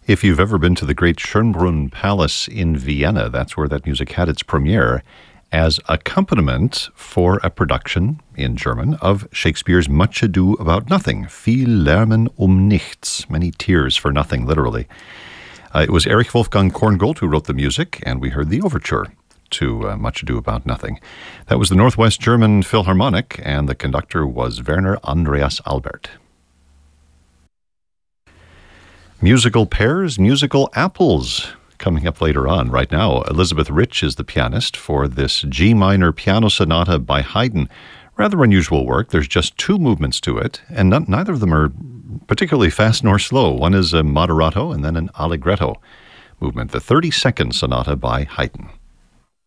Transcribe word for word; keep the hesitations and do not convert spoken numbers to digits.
If you've ever been to the great Schönbrunn Palace in Vienna, that's where that music had its premiere, as accompaniment for a production in German of Shakespeare's Much Ado About Nothing, Viel Lärmen um Nichts, many tears for nothing, literally. Uh, it was Erich Wolfgang Korngold who wrote the music, and we heard the overture to uh, Much Ado About Nothing. That was the Northwest German Philharmonic, and the conductor was Werner Andreas Albert. Musical pairs, musical apples. Coming up later on. Right now, Elizabeth Rich is the pianist for this G minor piano sonata by Haydn. Rather unusual work. There's just two movements to it, and not, neither of them are particularly fast nor slow. One is a moderato and then an allegretto movement. The thirty-second sonata by Haydn.